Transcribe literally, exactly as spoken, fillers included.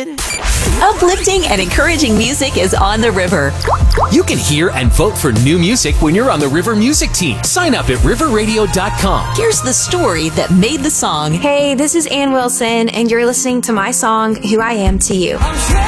good. Uplifting and encouraging music is on the river. You can hear and vote for new music when you're on the River Music team. Sign up at river radio dot com. Here's the story that made the song. Hey, this is Ann Wilson, and you're listening to my song, Who I Am to You.